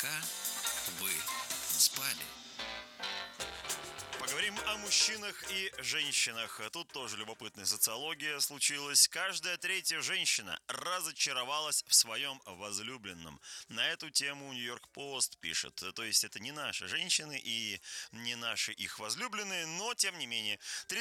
пока вы спали. Поговорим о мужчинах и женщинах. Тут тоже любопытная социология случилась. Каждая третья женщина разочаровалась в своем возлюбленном. На эту тему Нью-Йорк Пост пишет. То есть это не наши женщины и не наши их возлюбленные, но тем не менее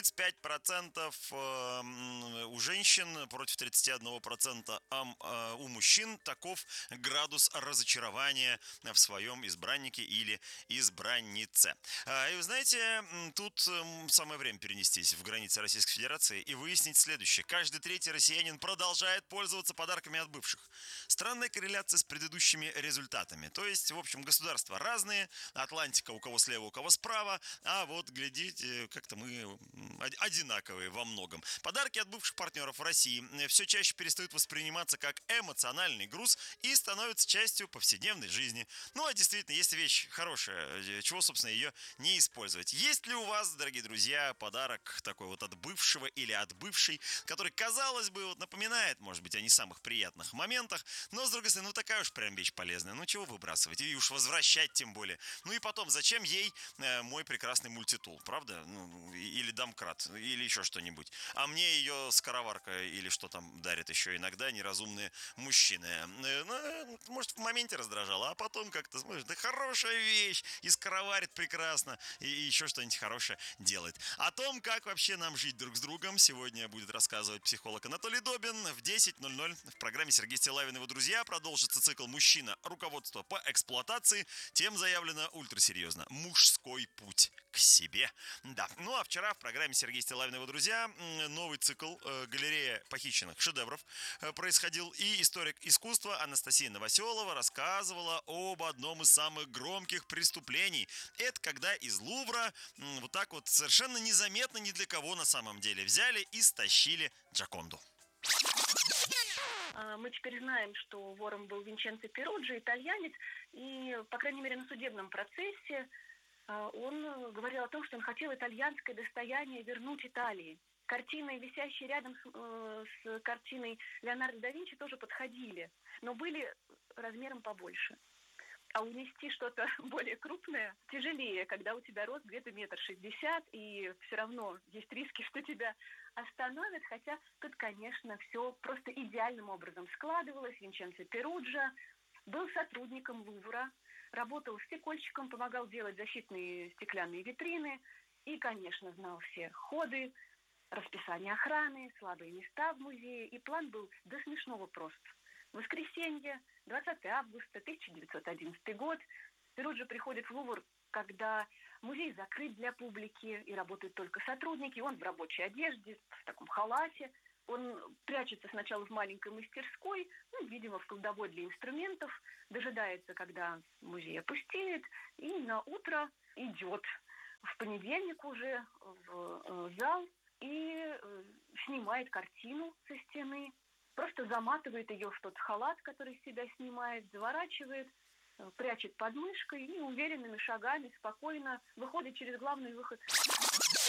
35% у женщин против 31% у мужчин таков градус разочарования в своем избраннике или избраннице. И вы знаете, тут самое время перенестись в границы Российской Федерации и выяснить следующее. Каждый третий россиянин продолжает пользоваться подарками от бывших. Странная корреляция с предыдущими результатами. То есть, в общем, государства разные, Атлантика у кого слева, у кого справа, а вот, глядите, как-то мы одинаковые во многом. Подарки от бывших партнеров в России все чаще перестают восприниматься как эмоциональный груз и становятся частью повседневной жизни. Ну, а действительно, если вещь хорошая, чего, собственно, ее не использовать. Есть ли у вас, дорогие друзья, подарок такой вот от бывшего или от бывшей, который, казалось бы, вот напоминает, может быть, о не самых приятных моментах, но, с другой стороны, ну такая уж прям вещь полезная, ну чего выбрасывать, и уж возвращать тем более. Ну и потом, зачем ей мой прекрасный мультитул, правда? Ну, или домкрат, или еще что-нибудь. А мне ее скороварка или что там дарят еще иногда неразумные мужчины. Ну, может, в моменте раздражало, а потом как-то, смотришь, да хорошая вещь, и скороварит прекрасно, и еще что-нибудь хорошее делает. О том, как вообще нам жить друг с другом, сегодня будет рассказывать психолог Анатолий Добин. В 10:00 в программе Сергей Стиллавин и его друзья продолжится цикл «Мужчина. Руководство по эксплуатации». Тем заявлено ультрасерьезно. Мужской путь к себе. Да. Ну а вчера в программе Сергей Стиллавин и его друзья новый цикл «Галерея похищенных шедевров» происходил. И историк искусства Анастасия Новоселова рассказывала об одном из самых громких преступлений. Это когда из Лувра вот так вот совершенно незаметно ни для кого на самом деле взяли и стащили Джоконду. Мы теперь знаем, что вором был Винченцо Перуджи, итальянец, и, по крайней мере, на судебном процессе он говорил о том, что он хотел итальянское достояние вернуть Италии. Картины, висящие рядом с картиной Леонардо да Винчи, тоже подходили, но были размером побольше. А унести что-то более крупное тяжелее, когда у тебя рост где-то 1,60 м, и все равно есть риски, что тебя остановят. Хотя тут, конечно, все просто идеальным образом складывалось. Винченцо Перуджа был сотрудником Лувра, работал стекольщиком, помогал делать защитные стеклянные витрины и, конечно, знал все ходы, расписание охраны, слабые места в музее. И план был до смешного прост. Воскресенье, 20 августа 1911 год. Перуджа приходит в Лувр, когда музей закрыт для публики и работают только сотрудники. Он в рабочей одежде, в таком халате. Он прячется сначала в маленькой мастерской, ну, видимо, в кладовой для инструментов, дожидается, когда музей опустеет, и на утро идет в понедельник уже в зал и снимает картину со стены. Просто заматывает ее в тот халат, который с себя снимает, заворачивает, прячет под мышкой и уверенными шагами спокойно выходит через главный выход.